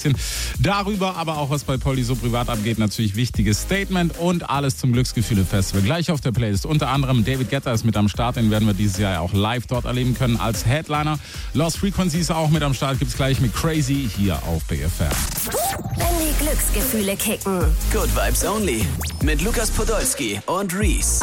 Darüber, aber auch was bei Polly so privat abgeht, natürlich wichtiges Statement und alles zum Glücksgefühle-Festival. Gleich auf der Playlist. Unter anderem David Guetta ist mit am Start, den werden wir dieses Jahr auch live dort erleben können als Headliner. Lost Frequencies auch mit am Start, gibt's gleich mit Crazy hier auf BFM. Wenn die Glücksgefühle kicken. Good Vibes Only mit Lukas Podolski und Reese.